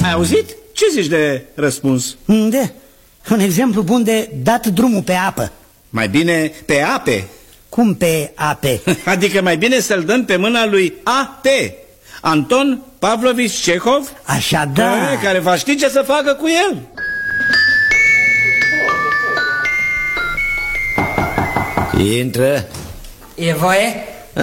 Ai auzit? Ce zici de răspuns? De, un exemplu bun de dat drumul pe apă. Mai bine pe ape. Cum pe ape? Adică mai bine să-l dăm pe mâna lui A.T. Anton Pavlovici Cehov. Așa da. Care va ști ce să facă cu el. Intră. E voie?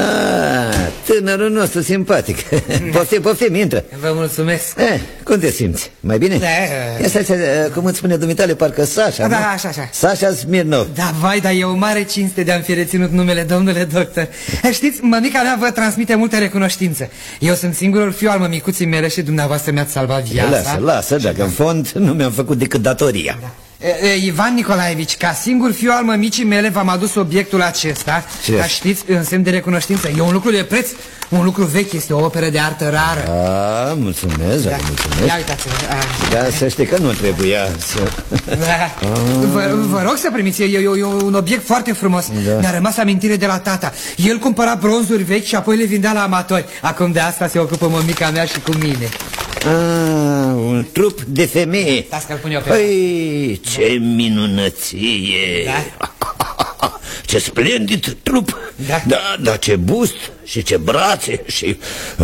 Tânărul nostru simpatic. Poftim, intră. Vă mulțumesc. Cum te simți? Mai bine? Da. Asta, cum îți spune dumitale, parcă Sasha, Da, nu? așa. Sasha Smirnov. Da, vai, dar e o mare cinste de a-mi fi reținut numele, domnule doctor. Știți, mămica mea vă transmite multă recunoștință. Eu sunt singurul fiu al mămicuții mele și dumneavoastră mi-ați salvat viața. Lasă, dacă în fond nu mi-am făcut decât datoria. Da. Ivan Nicolaevici, ca singur fiu al mămicii mele v-am adus obiectul acesta. Ca știți, în semn de recunoștință. E un lucru de preț, un lucru vechi, este o operă de artă rară. Mulțumesc, mulțumesc. Ia uitați-vă. Da, să știi că nu trebuia să... Vă rog să primiți, e un obiect foarte frumos. Mi-a rămas amintire de la tata. El cumpăra bronzuri vechi și apoi le vindea la amatori. Acum de asta se ocupă mămica mea și cu mine. Un trup de femeie. Da, să-l pun eu pe... Păi, ce minunăție. Da? Ce splendid trup. Da, ce bust și ce brațe și...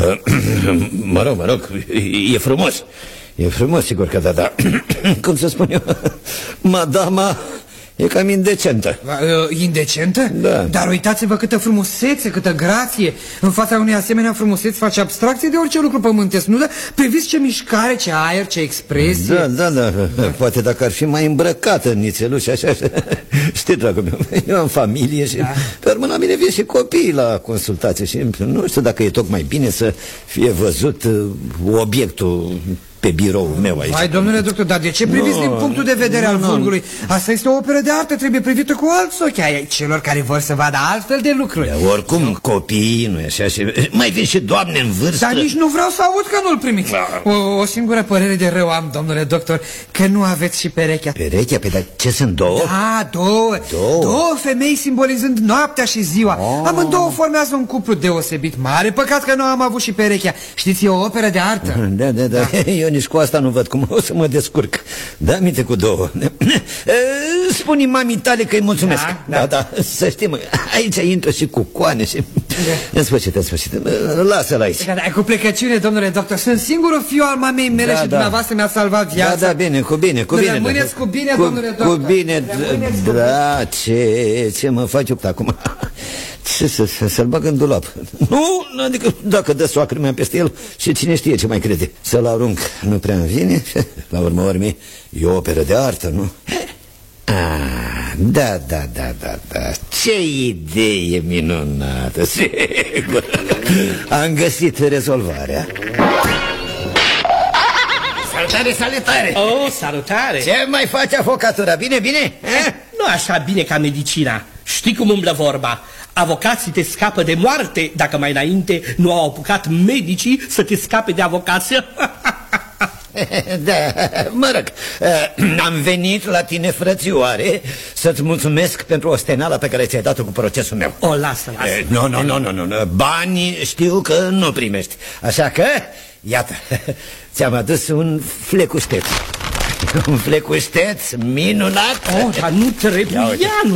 Mă rog, e frumos. E frumos, sigur că da. Cum să spun eu? Madama e cam indecentă. Indecentă? Da. Dar uitați-vă câtă frumusețe, câtă grație. În fața unei asemenea frumuseți face abstracție de orice lucru pământesc, nu? Da? Priviți ce mișcare, ce aer, ce expresie. Da. Poate dacă ar fi mai îmbrăcată în nițeluși, așa. Știi, dragul meu, eu am familie și pe urmă la mine vin și copiii la consultație și nu știu dacă e tocmai bine să fie văzut obiectul pe biroul meu aici. Hai, domnule doctor, dar de ce priviți din punctul de vedere al vulgului? Asta este o operă de artă, trebuie privită cu alți ochi ai celor care vor să vadă altfel de lucruri. Oricum, copiii, nu e așa, și mai vin și doamne în vârstă. Dar nici nu vreau să aud că nu-l primiți. O singură părere de rău am, domnule doctor, că nu aveți și perechea. Perechea? Pe dar ce sunt două? Da, două femei simbolizând noaptea și ziua. Amândouă formează un cuplu deosebit. Mare păcat că nu am avut și perechea. Știți, e o operă de artă. Da. Eu nici cu asta nu văd cum o să mă descurc. Da, minte cu două. Spune-i mamii tale că-i mulțumesc. Da, să știm. Aici intră și cu coane și... În sfârșit. Lasă-l aici. Da, cu plecăciune, domnule doctor. Sunt singurul fiu al mamei mele și dumneavoastră mi-a salvat viața. Da, bine, cu bine. Rămâneți cu bine, domnule doctor. Cu bine, da, ce mă faci eu acum? Ce să-l bag în dulap? Nu, adică dacă dă soacră mea peste el și cine știe ce mai crede. Să-l arunc nu prea îmi vine. La urmă urmei, e o operă de artă, nu? Da. Ce idee minunată, sigur. Am găsit rezolvarea. Salutare! Oh, salutare! Ce mai face avocatura? Bine? Nu așa bine ca medicina. Știi cum umblă vorba? Avocații te scapă de moarte dacă mai înainte nu au apucat medicii să te scape de avocație. Da, mă rog, am venit la tine, frățioare, să-ți mulțumesc pentru ostenala pe care ți-ai dat-o cu procesul meu. O, lasă. Nu, bani știu că nu primești. Așa că, iată, ți-am adus un flecușteț. Un flecușteț minunat. Dar nu trebuia.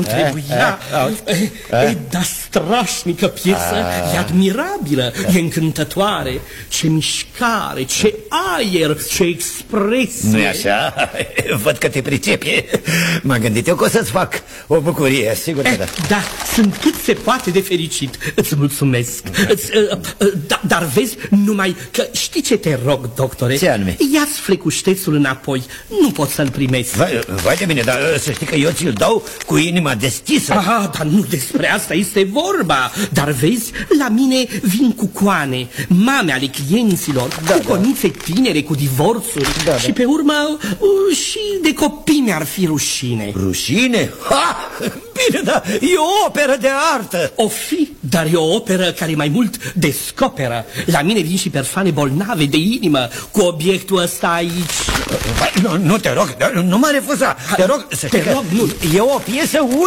E da strașnică piesă. E admirabilă, e încântătoare. Ce mișcare, ce aer, ce expresie. Nu-i așa? Văd că te pricepi. M-am gândit eu că o să-ți fac o bucurie, sigur că da. Da, sunt cât se poate de fericit. Îți mulțumesc. Dar vezi, numai că știi ce te rog, doctore? Ce anume? Ia-ți flecuștețul înapoi. Nu pot să-l primesc. Vai de mine, dar să știi că eu ți-l dau cu inima deschisă. Aha, dar nu despre asta este vorba. Dar vezi, la mine vin cucoane, mame ale clienților, cuconițe tinere cu divorțuri. Și pe urmă și de copii mi-ar fi rușine. Rușine? Bine, dar e o operă de artă. O fi, dar e o operă care mai mult descoperă. La mine vin și persoane bolnave de inimă cu obiectul ăsta aici. Nu te rog, nu mă refuza. Te rog, să știi că e o piesă